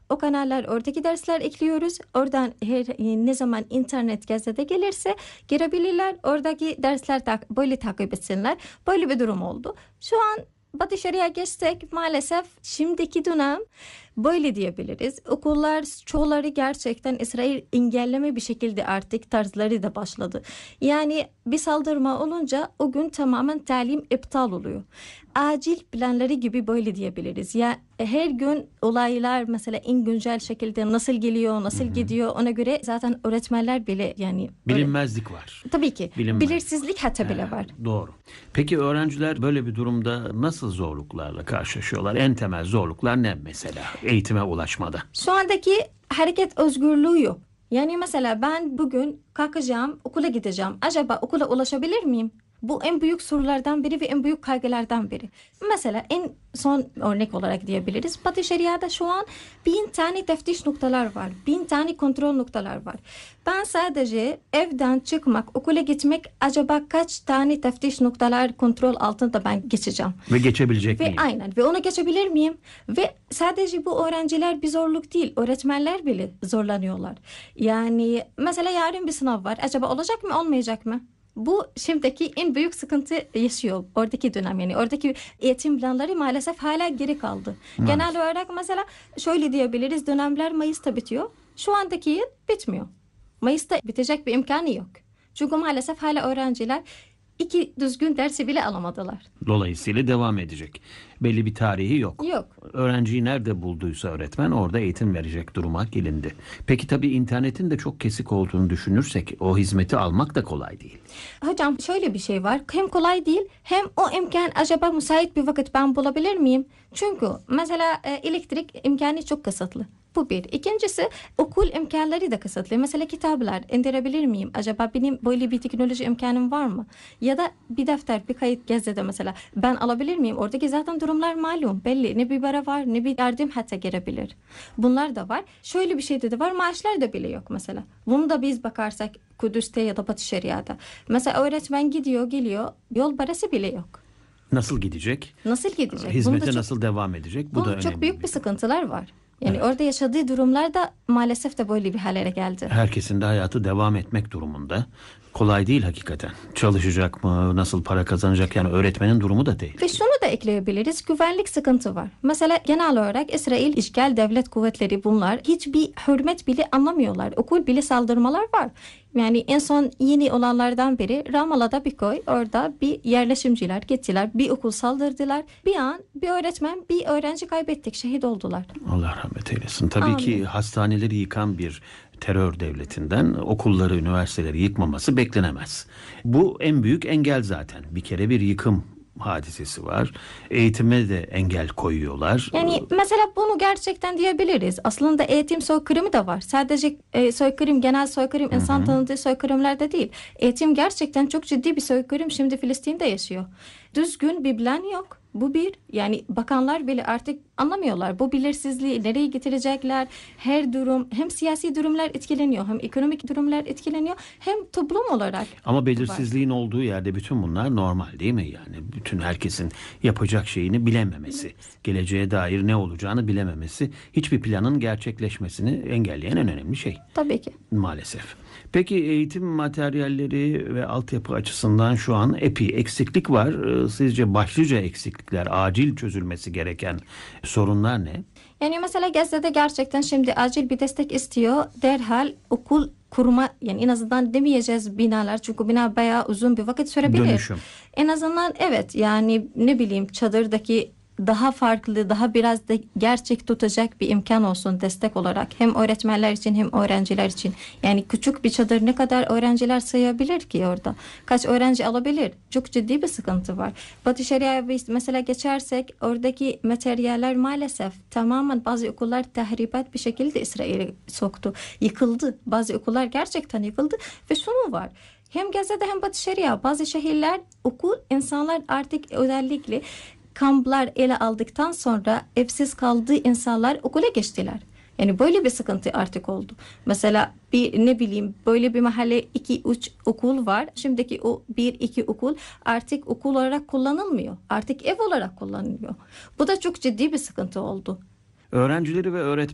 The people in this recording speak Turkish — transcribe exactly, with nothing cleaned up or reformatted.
O kanallar, oradaki dersler ekliyoruz. Oradan her ne zaman internet gazete gelirse girebilirler. Oradaki dersler tak, böyle takip etsinler. Böyle bir durum oldu. Şu an Batı Şeria'ya geçsek maalesef şimdiki dönem böyle diyebiliriz. Okullar çoğuları gerçekten İsrail engelleme bir şekilde artık tarzları da başladı. Yani bir saldırma olunca o gün tamamen talim iptal oluyor. Acil planları gibi böyle diyebiliriz. Ya her gün olaylar mesela en güncel şekilde nasıl geliyor, nasıl hı hı. gidiyor ona göre zaten öğretmenler bile yani bilinmezlik var. Tabii ki. Bilinmez. Belirsizlik hatta bile var. Doğru. Peki öğrenciler böyle bir durumda nasıl zorluklarla karşılaşıyorlar? En temel zorluklar ne mesela eğitime ulaşmada? Şu andaki hareket özgürlüğü yok. Yani mesela ben bugün kalkacağım, okula gideceğim. Acaba okula ulaşabilir miyim? Bu en büyük sorulardan biri ve en büyük kaygılardan biri. Mesela en son örnek olarak diyebiliriz. Batı Şeria'da şu an bin tane teftiş noktalar var. Bin tane kontrol noktalar var. Ben sadece evden çıkmak, okula gitmek acaba kaç tane teftiş noktalar kontrol altında ben geçeceğim? Ve geçebilecek ve miyim? Aynen. Ve onu geçebilir miyim? Ve sadece bu öğrenciler bir zorluk değil. Öğretmenler bile zorlanıyorlar. Yani mesela yarın bir sınav var. Acaba olacak mı, olmayacak mı? Bu şimdiki en büyük sıkıntı yaşıyor oradaki dönem, yani oradaki eğitim planları maalesef hala geri kaldı. Evet. Genel olarak mesela şöyle diyebiliriz, dönemler Mayıs'ta bitiyor. Şu andaki yıl bitmiyor. Mayıs'ta bitecek bir imkanı yok. Çünkü maalesef hala öğrenciler iki düzgün dersi bile alamadılar. Dolayısıyla devam edecek. Belli bir tarihi yok. Yok. Öğrenciyi nerede bulduysa öğretmen orada eğitim verecek duruma gelindi. Peki tabii internetin de çok kesik olduğunu düşünürsek o hizmeti almak da kolay değil. Hocam şöyle bir şey var. Hem kolay değil hem o imkan acaba müsait bir vakit ben bulabilir miyim? Çünkü mesela e, elektrik imkanı çok kısıtlı. Bu bir. İkincisi okul imkanları da kısıtlı. Mesela kitaplar indirebilir miyim? Acaba benim böyle bir teknoloji imkanım var mı? Ya da bir defter, bir kayıt gazetede mesela ben alabilir miyim? Oradaki zaten durumlar malum, belli. Ne bir para var, ne bir yardım hatta gelebilir. Bunlar da var. Şöyle bir şey de var. Maaşlar da bile yok mesela. Bunu da biz bakarsak Kudüs'te ya da Batı Şeria'da. Mesela öğretmen gidiyor, geliyor. Yol parası bile yok. Nasıl gidecek? Nasıl gidecek? Hizmete çok, nasıl devam edecek? Bu da önemli. Çok büyük bir sıkıntılar var. Yani evet. Orada yaşadığı durumlar da maalesef de böyle bir hallere geldi. Herkesin de hayatı devam etmek durumunda. Kolay değil hakikaten. Çalışacak mı? Nasıl para kazanacak? Yani öğretmenin durumu da değil. Ve şunu da ekleyebiliriz. Güvenlik sıkıntı var. Mesela genel olarak İsrail işgal devlet kuvvetleri bunlar hiçbir hürmet bile anlamıyorlar. Okul bile saldırmalar var. Yani en son yeni olanlardan biri Ramallah'da bir köy. Orada bir yerleşimciler gittiler. Bir okul saldırdılar. Bir an bir öğretmen, bir öğrenci kaybettik. Şehit oldular. Allah rahmet eylesin. Tabii Amin. Ki hastaneleri yıkan bir terör devletinden okulları, üniversiteleri yıkmaması beklenemez. Bu en büyük engel zaten. Bir kere bir yıkım hadisesi var. Eğitime de engel koyuyorlar. Yani mesela bunu gerçekten diyebiliriz. Aslında eğitim soykırımı da var. Sadece e, soykırım, genel soykırım, insan Hı-hı. tanıdığı soykırımlarda değil. Eğitim gerçekten çok ciddi bir soykırım şimdi Filistin'de yaşıyor. Düzgün bir plan yok. Bu bir, yani bakanlar bile artık anlamıyorlar. Bu belirsizliği nereye getirecekler? Her durum, hem siyasi durumlar etkileniyor, hem ekonomik durumlar etkileniyor, hem toplum olarak. Ama belirsizliğin var. Olduğu yerde bütün bunlar normal değil mi? Yani bütün herkesin yapacak şeyini bilememesi, geleceğe dair ne olacağını bilememesi, hiçbir planın gerçekleşmesini engelleyen en önemli şey. Tabii ki. Maalesef. Peki eğitim materyalleri ve altyapı açısından şu an epey eksiklik var. Sizce başlıca eksiklikler, acil çözülmesi gereken sorunlar ne? Yani mesela Gazze'de gerçekten şimdi acil bir destek istiyor. Derhal okul kurma, yani en azından demeyeceğiz binalar çünkü bina bayağı uzun bir vakit sürebilir. Dönüşüm. En azından evet, yani ne bileyim çadırdaki daha farklı, daha biraz da gerçek tutacak bir imkan olsun destek olarak. Hem öğretmenler için hem öğrenciler için. Yani küçük bir çadır ne kadar öğrenciler sayabilir ki orada? Kaç öğrenci alabilir? Çok ciddi bir sıkıntı var. Batı Şeria'ya mesela geçersek oradaki materyaller maalesef tamamen bazı okullar tahribat bir şekilde İsrail'e soktu. Yıkıldı. Bazı okullar gerçekten yıkıldı ve şunu var. Hem Gazze'de hem Batı Şeria bazı şehirler okul, insanlar artık özellikle kamplar ele aldıktan sonra evsiz kaldığı insanlar okula geçtiler. Yani böyle bir sıkıntı artık oldu. Mesela bir ne bileyim böyle bir mahalle iki üç okul var. Şimdiki o bir iki okul artık okul olarak kullanılmıyor. Artık ev olarak kullanılıyor. Bu da çok ciddi bir sıkıntı oldu. Öğrencileri ve öğretmenleri